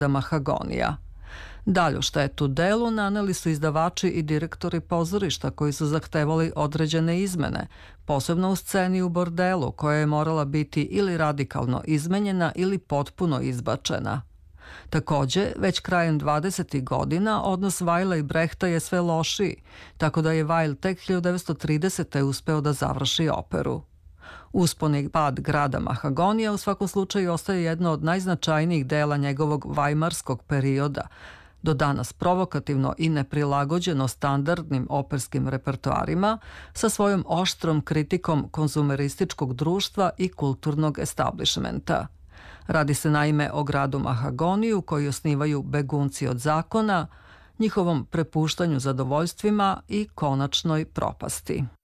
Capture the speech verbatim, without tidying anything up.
Mahagonija. Dalju štetu delu naneli su izdavači i direktori pozorišta koji su zahtevali određene izmene, posebno u sceni u bordelu koja je morala biti ili radikalno izmenjena ili potpuno izbačena. Takođe, već krajem dvadesetih godina odnos Weila i Brehta je sve lošiji, tako da je Weil tek hiljadu devetsto tridesete. uspeo da završi operu. Uspon i pad grada Mahagonija u svakom slučaju ostaje jedno od najznačajnijih dela njegovog vajmarskog perioda, do danas provokativno i neprilagođeno standardnim operskim repertoarima, sa svojom oštrom kritikom konzumerističkog društva i kulturnog establishmenta. Radi se naime o gradu Mahagoniju koji osnivaju begunci od zakona, njihovom prepuštanju zadovoljstvima i konačnoj propasti.